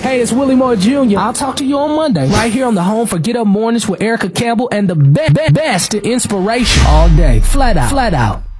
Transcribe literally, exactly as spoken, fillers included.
Hey, it's Willie Moore Junior I'll talk to you on Monday, right here on the home for Get Up Mornings with Erica Campbell and the be- be- best in inspiration all day. Flat out. Flat out.